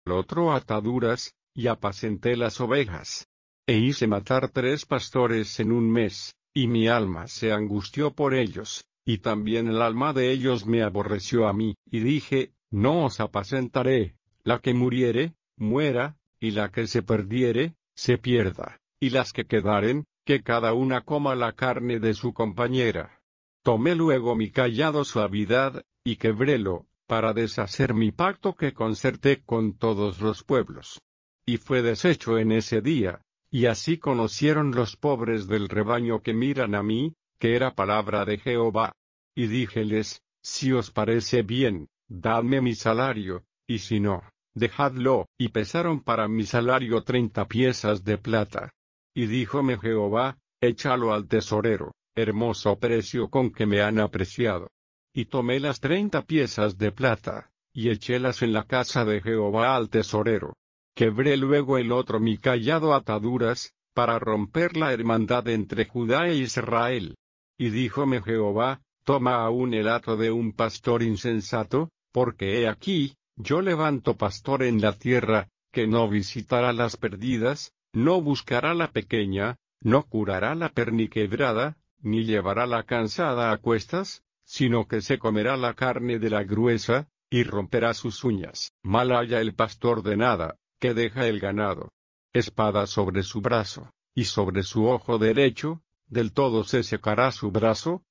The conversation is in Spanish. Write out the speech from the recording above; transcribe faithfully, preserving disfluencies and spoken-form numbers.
otro ataduras, y apacenté las ovejas. E hice matar tres pastores en un mes, y mi alma se angustió por ellos, y también el alma de ellos me aborreció a mí, y dije, no os apacentaré, la que muriere, muera, y la que se perdiere, se pierda, y las que quedaren, que cada una coma la carne de su compañera. Tomé luego mi cayado suavidad, y quebrélo, para deshacer mi pacto que concerté con todos los pueblos. Y fue deshecho en ese día, y así conocieron los pobres del rebaño que miran a mí, que era palabra de Jehová. Y díjeles, si os parece bien, dadme mi salario, y si no, dejadlo. Y pesaron para mi salario treinta piezas de plata. Y díjome Jehová, échalo al tesorero, hermoso precio con que me han apreciado. Y tomé las treinta piezas de plata, y echélas en la casa de Jehová al tesorero. Quebré luego el otro mi cayado ataduras, para romper la hermandad entre Judá e Israel. Y díjome Jehová, toma aún el hato de un pastor insensato, porque he aquí, yo levanto pastor en la tierra, que no visitará las perdidas, no buscará la pequeña, no curará la perniquebrada, ni llevará la cansada a cuestas, sino que se comerá la carne de la gruesa, y romperá sus uñas. Mal haya el pastor de nada, que deja el ganado. Espada sobre su brazo, y sobre su ojo derecho, del todo se secará su brazo,